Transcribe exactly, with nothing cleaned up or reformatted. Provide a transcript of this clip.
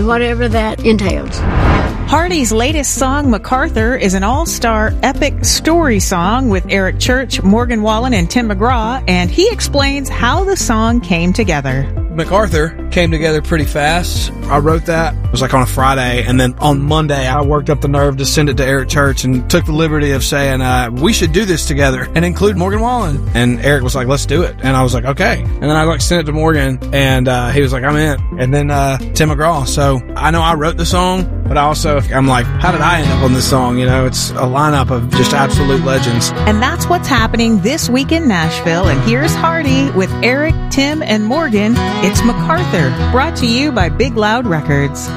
and whatever that entails. Hardy's latest song, MacArthur, is an all-star epic story song with Eric Church, Morgan Wallen, and Tim McGraw, and he explains how the song came together. MacArthur came together pretty fast. I wrote that. It was like on a Friday, and then on Monday, I worked up the nerve to send it to Eric Church and took the liberty of saying, uh, we should do this together and include Morgan Wallen. And Eric was like, let's do it. And I was like, okay. And then I like sent it to Morgan, and uh, he was like, I'm in. And then uh, Tim McGraw. So I know I wrote the song, but I also, I'm like, how did I end up on this song? You know, it's a lineup of just absolute legends. And that's what's happening this week in Nashville. And here's Hardy with Eric, Tim, and Morgan. It's MacArthur, brought to you by Big Loud Records.